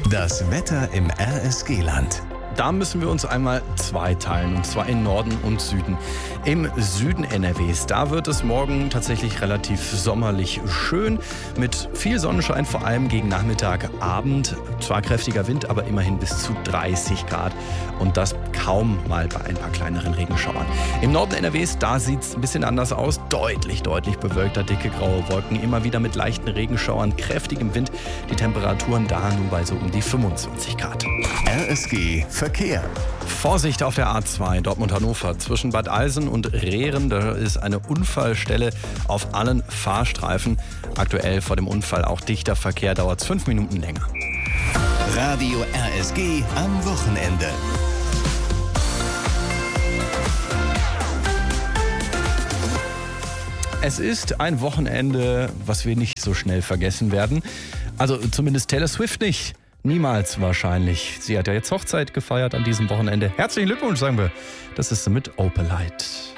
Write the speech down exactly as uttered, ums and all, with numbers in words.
Das Wetter im R S G-Land. Da müssen wir uns einmal zweiteilen, und zwar in Norden und Süden. Im Süden N R Ws, da wird es morgen tatsächlich relativ sommerlich schön, mit viel Sonnenschein, vor allem gegen Nachmittag, Abend. Zwar kräftiger Wind, aber immerhin bis zu dreißig Grad und das kaum mal bei ein paar kleineren Regenschauern. Im Norden N R Ws, da sieht es ein bisschen anders aus. Deutlich, deutlich bewölkter, dicke graue Wolken, immer wieder mit leichten Regenschauern, kräftigem Wind. Die Temperaturen da nun bei so um die fünfundzwanzig Grad. R S G Verkehr. Vorsicht auf der A zwei Dortmund-Hannover zwischen Bad Alsen und Rehren. Da ist eine Unfallstelle auf allen Fahrstreifen. Aktuell vor dem Unfall auch dichter Verkehr, dauert es fünf Minuten länger. Radio R S G am Wochenende. Es ist ein Wochenende, was wir nicht so schnell vergessen werden. Also zumindest Taylor Swift nicht. Niemals wahrscheinlich. Sie hat ja jetzt Hochzeit gefeiert an diesem Wochenende. Herzlichen Glückwunsch, sagen wir. Das ist mit Opalite.